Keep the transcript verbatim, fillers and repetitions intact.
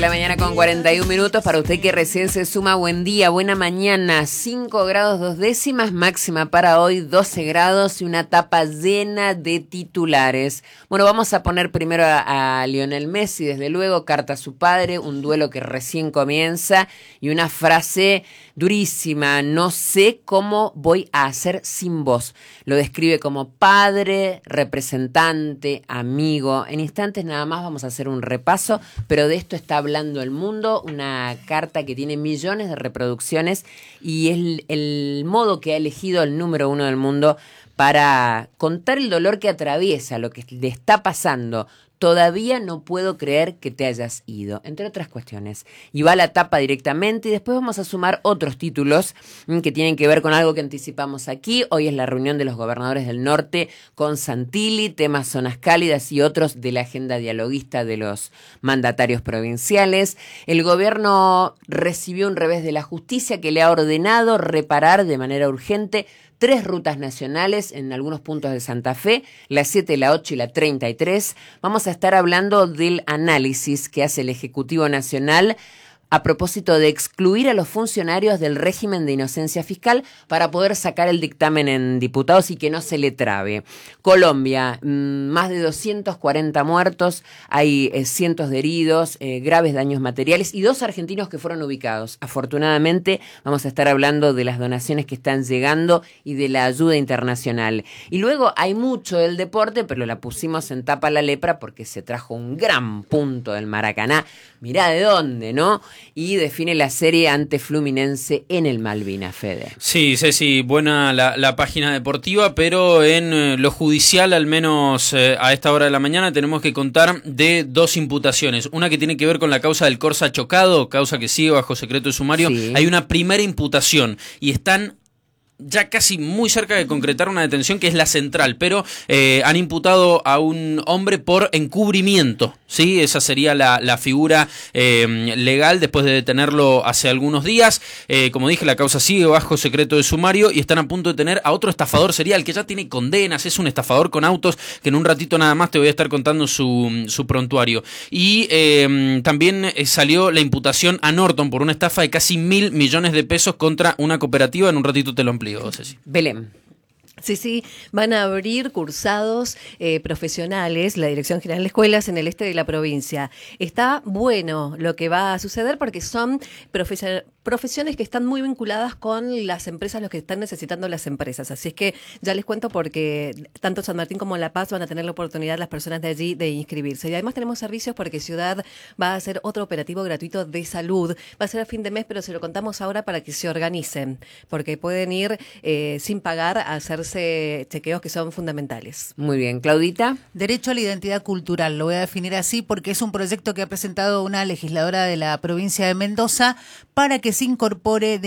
La mañana con cuarenta y un minutos. Para usted que recién se suma, buen día, buena mañana. cinco grados dos décimas, máxima para hoy doce grados y una tapa llena de titulares. Bueno, vamos a poner primero a, a Lionel Messi, desde luego, carta a su padre, un duelo que recién comienza y una frase durísima: no sé cómo voy a hacer sin vos. Lo describe como padre, representante, amigo. En instantes nada más vamos a hacer un repaso, pero de esto está hablando Hablando el Mundo, una carta que tiene millones de reproducciones y es el, el modo que ha elegido el número uno del mundo para contar el dolor que atraviesa, lo que le está pasando. Todavía no puedo creer que te hayas ido, entre otras cuestiones. Y va a la tapa directamente y después vamos a sumar otros títulos que tienen que ver con algo que anticipamos aquí. Hoy es la reunión de los gobernadores del norte con Santilli, temas zonas cálidas y otros de la agenda dialoguista de los mandatarios provinciales. El gobierno recibió un revés de la justicia que le ha ordenado reparar de manera urgente tres rutas nacionales en algunos puntos de Santa Fe, la siete, la ocho y la treinta y tres. Vamos a estar hablando del análisis que hace el Ejecutivo Nacional a propósito de excluir a los funcionarios del régimen de inocencia fiscal para poder sacar el dictamen en diputados y que no se le trabe. Colombia, mmm, más de doscientos cuarenta muertos, hay eh, cientos de heridos, eh, graves daños materiales y dos argentinos que fueron ubicados. Afortunadamente vamos a estar hablando de las donaciones que están llegando y de la ayuda internacional. Y luego hay mucho del deporte, pero la pusimos en tapa la lepra porque se trajo un gran punto del Maracaná. Mirá de dónde, ¿no? Y define la serie ante Fluminense en el Malvinas, Fede. Sí, Ceci, buena la, la página deportiva, pero en eh, lo judicial, al menos eh, a esta hora de la mañana, tenemos que contar de dos imputaciones. Una que tiene que ver con la causa del Corsa chocado, causa que sigue bajo secreto de sumario. Sí. Hay una primera imputación y están ya casi muy cerca de concretar una detención que es la central, pero eh, han imputado a un hombre por encubrimiento, ¿sí? Esa sería la, la figura eh, legal después de detenerlo hace algunos días. Eh, como dije, la causa sigue bajo secreto de sumario y están a punto de tener a otro estafador serial que ya tiene condenas, es un estafador con autos que en un ratito nada más te voy a estar contando su, su prontuario. Y eh, también salió la imputación a Norton por una estafa de casi mil millones de pesos contra una cooperativa, en un ratito te lo amplío. Belén. Sí, sí, van a abrir cursados eh, profesionales, la Dirección General de Escuelas en el este de la provincia. Está bueno lo que va a suceder porque son profes- profesiones que están muy vinculadas con las empresas, los que están necesitando las empresas. Así es que ya les cuento porque tanto San Martín como La Paz van a tener la oportunidad, las personas de allí, de inscribirse. Y además tenemos servicios porque Ciudad va a hacer otro operativo gratuito de salud. Va a ser a fin de mes, pero se lo contamos ahora para que se organicen, porque pueden ir eh, sin pagar a hacerse chequeos que son fundamentales. Muy bien, Claudita. Derecho a la identidad cultural, lo voy a definir así porque es un proyecto que ha presentado una legisladora de la provincia de Mendoza para que se incorpore de